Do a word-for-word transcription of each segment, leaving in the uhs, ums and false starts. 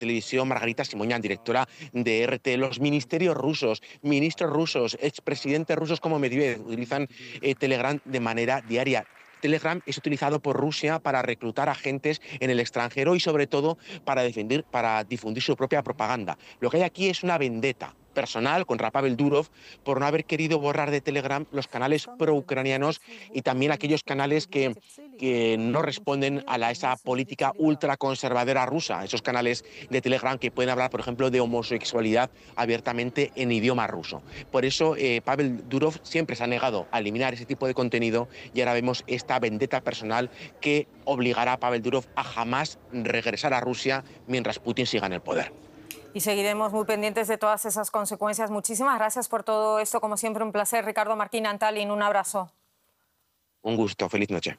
televisión, Margarita Simoñán, directora de R T. Los ministerios rusos, ministros rusos, expresidentes rusos como Medvedev utilizan eh, Telegram de manera diaria. Telegram es utilizado por Rusia para reclutar agentes en el extranjero y sobre todo para, defender, para difundir su propia propaganda. Lo que hay aquí es una vendetta personal contra Pavel Durov por no haber querido borrar de Telegram los canales pro-ucranianos y también aquellos canales que, que no responden a la, esa política ultraconservadora rusa, esos canales de Telegram que pueden hablar, por ejemplo, de homosexualidad abiertamente en idioma ruso. Por eso eh, Pavel Durov siempre se ha negado a eliminar ese tipo de contenido y ahora vemos esta vendetta personal que obligará a Pavel Durov a jamás regresar a Rusia mientras Putin siga en el poder. Y seguiremos muy pendientes de todas esas consecuencias. Muchísimas gracias por todo esto. Como siempre, un placer. Ricardo Martín Antolín, un abrazo. Un gusto. Feliz noche.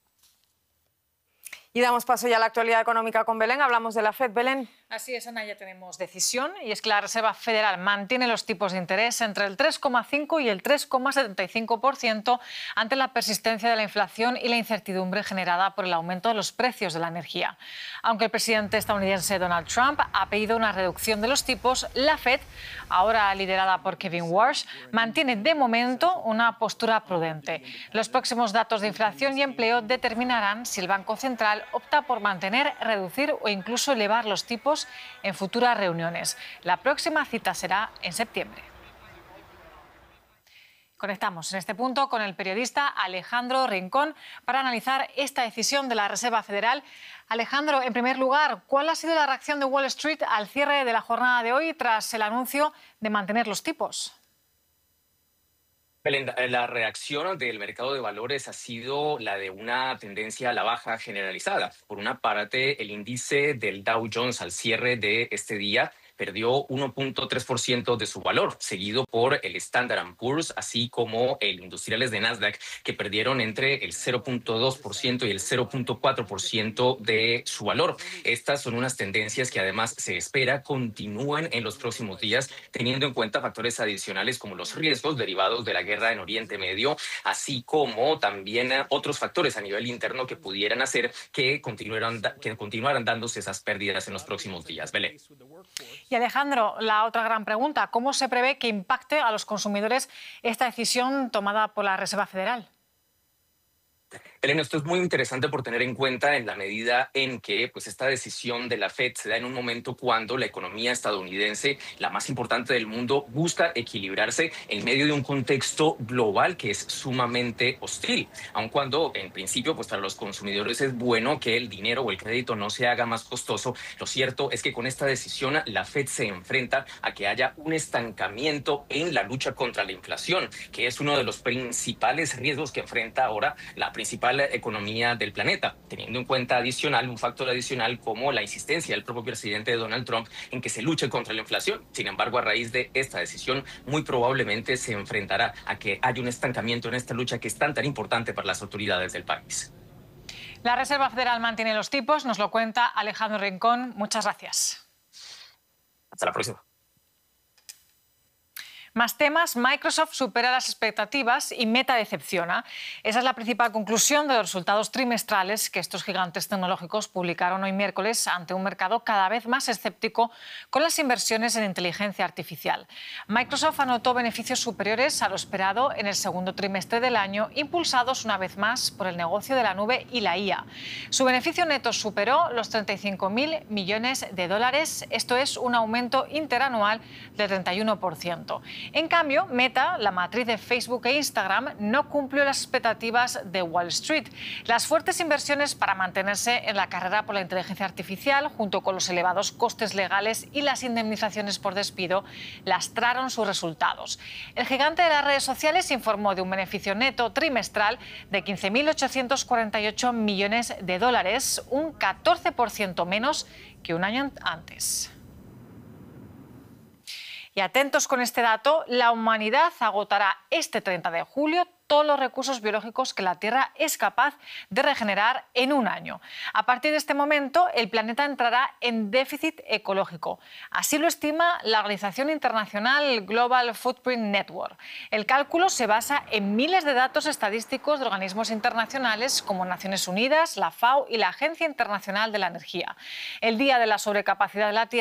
Y damos paso ya a la actualidad económica con Belén. Hablamos de la FED. Belén. Así es, Ana, ya tenemos decisión y es que la Reserva Federal mantiene los tipos de interés entre el tres coma cinco y el tres coma setenta y cinco por ciento ante la persistencia de la inflación y la incertidumbre generada por el aumento de los precios de la energía. Aunque el presidente estadounidense Donald Trump ha pedido una reducción de los tipos, la FED, ahora liderada por Kevin Warsh, mantiene de momento una postura prudente. Los próximos datos de inflación y empleo determinarán si el Banco Central opta por mantener, reducir o incluso elevar los tipos en futuras reuniones. La próxima cita será en septiembre. Conectamos en este punto con el periodista Alejandro Rincón para analizar esta decisión de la Reserva Federal. Alejandro, en primer lugar, ¿cuál ha sido la reacción de Wall Street al cierre de la jornada de hoy tras el anuncio de mantener los tipos? La reacción del mercado de valores ha sido la de una tendencia a la baja generalizada. Por una parte, el índice del Dow Jones al cierre de este día perdió uno punto tres por ciento de su valor, seguido por el Standard and Poor's, así como el Industriales de Nasdaq, que perdieron entre el cero punto dos por ciento y el cero punto cuatro por ciento de su valor. Estas son unas tendencias que además se espera continúen en los próximos días, teniendo en cuenta factores adicionales como los riesgos derivados de la guerra en Oriente Medio, así como también otros factores a nivel interno que pudieran hacer que continuaran, que continuaran dándose esas pérdidas en los próximos días. Belén. Y Alejandro, la otra gran pregunta, ¿cómo se prevé que impacte a los consumidores esta decisión tomada por la Reserva Federal? Elena, esto es muy interesante por tener en cuenta en la medida en que pues, esta decisión de la FED se da en un momento cuando la economía estadounidense, la más importante del mundo, busca equilibrarse en medio de un contexto global que es sumamente hostil. Aun cuando, en principio, pues para los consumidores es bueno que el dinero o el crédito no se haga más costoso, lo cierto es que con esta decisión la FED se enfrenta a que haya un estancamiento en la lucha contra la inflación, que es uno de los principales riesgos que enfrenta ahora la principal economía del planeta, teniendo en cuenta adicional, un factor adicional como la insistencia del propio presidente Donald Trump en que se luche contra la inflación. Sin embargo, a raíz de esta decisión, muy probablemente se enfrentará a que haya un estancamiento en esta lucha que es tan tan importante para las autoridades del país. La Reserva Federal mantiene los tipos, nos lo cuenta Alejandro Rincón. Muchas gracias. Hasta la próxima. Más temas, Microsoft supera las expectativas y Meta decepciona. Esa es la principal conclusión de los resultados trimestrales que estos gigantes tecnológicos publicaron hoy miércoles ante un mercado cada vez más escéptico con las inversiones en inteligencia artificial. Microsoft anotó beneficios superiores a lo esperado en el segundo trimestre del año, impulsados una vez más por el negocio de la nube y la I A. Su beneficio neto superó los treinta y cinco mil millones de dólares, esto es un aumento interanual del treinta y uno por ciento. En cambio, Meta, la matriz de Facebook e Instagram, no cumplió las expectativas de Wall Street. Las fuertes inversiones para mantenerse en la carrera por la inteligencia artificial, junto con los elevados costes legales y las indemnizaciones por despido, lastraron sus resultados. El gigante de las redes sociales informó de un beneficio neto trimestral de quince mil ochocientos cuarenta y ocho millones de dólares, un catorce por ciento menos que un año antes. Y atentos con este dato, la humanidad agotará este treinta de julio todos los recursos biológicos que la Tierra es capaz de regenerar en un año. A partir de este momento, el planeta entrará en déficit ecológico. Así lo estima la organización internacional Global Footprint Network. El cálculo se basa en miles de datos estadísticos de organismos internacionales como Naciones Unidas, la FAO y la Agencia Internacional de la Energía. El día de la sobrecapacidad de la Tierra